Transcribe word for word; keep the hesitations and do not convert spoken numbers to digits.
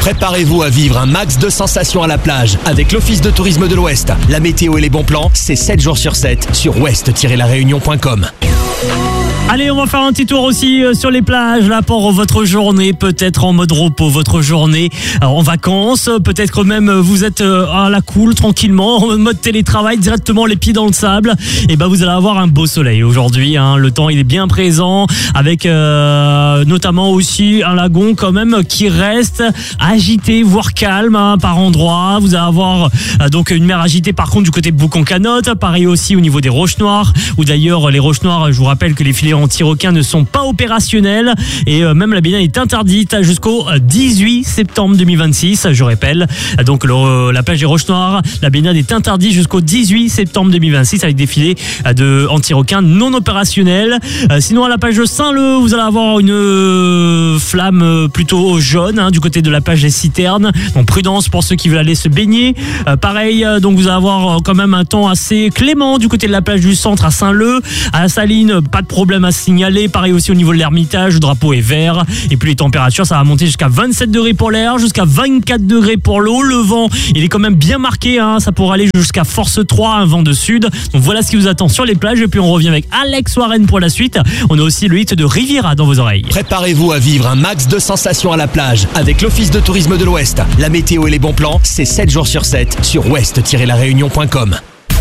Préparez-vous à vivre un max de sensations à la plage avec l'Office de tourisme de l'Ouest. La météo et les bons plans, c'est sept jours sur sept sur ouest tiret la réunion point com. Allez, on va faire un petit tour aussi sur les plages là pour votre journée, peut-être en mode repos, votre journée en vacances, peut-être même vous êtes à la cool, tranquillement, en mode télétravail, directement les pieds dans le sable. Et ben vous allez avoir un beau soleil aujourd'hui, hein. Le temps il est bien présent avec euh, notamment aussi un lagon quand même qui reste agité, voire calme hein, par endroits. Vous allez avoir euh, donc une mer agitée par contre du côté de Boucan-Canotte, pareil aussi au niveau des Roches Noires, où d'ailleurs les Roches Noires, je vous rappelle que les filets anti-requins ne sont pas opérationnels et euh, même la baignade est interdite jusqu'au dix-huit septembre deux mille vingt-six, je rappelle. Donc le, la plage des Roches Noires, la baignade est interdite jusqu'au dix-huit septembre deux mille vingt-six avec des filets de anti-requins non opérationnels. Euh, sinon à la plage de Saint-Leu, vous allez avoir une euh, flamme plutôt jaune hein, du côté de la plage des Citernes. Donc prudence pour ceux qui veulent aller se baigner. Euh, pareil, donc vous allez avoir quand même un temps assez clément du côté de la plage du centre à Saint-Leu. À la Saline, pas de problème à signaler. Pareil aussi au niveau de l'Ermitage, le drapeau est vert. Et puis les températures, ça va monter jusqu'à vingt-sept degrés pour l'air, jusqu'à vingt-quatre degrés pour l'eau. Le vent, il est quand même bien marqué. Hein. Ça pourrait aller jusqu'à force trois, un vent de sud. Donc voilà ce qui vous attend sur les plages. Et puis on revient avec Alex Warren pour la suite. On a aussi le hit de Riviera dans vos oreilles. Préparez-vous à vivre un max de sensations à la plage avec l'Office de tourisme de l'Ouest. La météo et les bons plans, c'est sept jours sur sept sur ouest tiret la réunion point com.